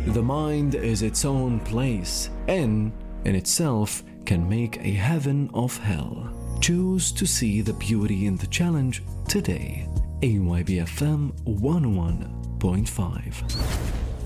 The mind is its own place and, in itself, can make a heaven of hell. Choose to see the beauty in the challenge today. AYBFM 101.5